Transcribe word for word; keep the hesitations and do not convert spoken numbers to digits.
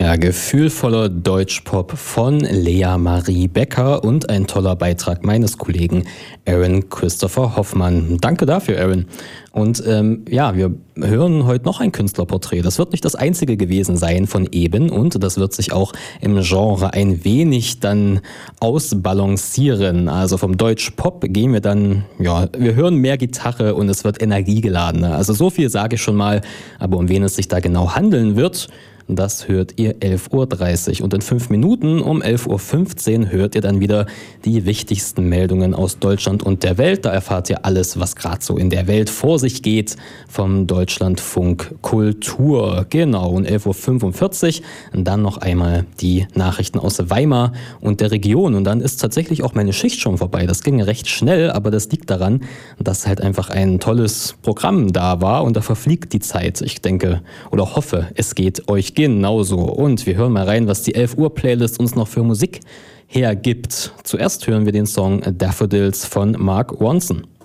Ja, gefühlvoller Deutschpop von Lea Marie Becker und ein toller Beitrag meines Kollegen Aaron Christopher Hoffmann. Danke dafür, Aaron. Und ähm, ja, wir hören heute noch ein Künstlerporträt. Das wird nicht das einzige gewesen sein von eben und das wird sich auch im Genre ein wenig dann ausbalancieren. Also vom Deutschpop gehen wir dann, ja, wir hören mehr Gitarre und es wird energiegeladener. Also so viel sage ich schon mal, aber um wen es sich da genau handeln wird, das hört ihr elf Uhr dreißig und in fünf Minuten um elf Uhr fünfzehn hört ihr dann wieder die wichtigsten Meldungen aus Deutschland und der Welt. Da erfahrt ihr alles, was gerade so in der Welt vor sich geht vom Deutschlandfunk Kultur. Genau, und elf Uhr fünfundvierzig dann noch einmal die Nachrichten aus Weimar und der Region. Und dann ist tatsächlich auch meine Schicht schon vorbei. Das ging recht schnell, aber das liegt daran, dass halt einfach ein tolles Programm da war und da verfliegt die Zeit. Ich denke oder hoffe, es geht euch genauso. Und wir hören mal rein, was die elf Uhr Playlist uns noch für Musik hergibt. Zuerst hören wir den Song Daffodils von Mark Ronson.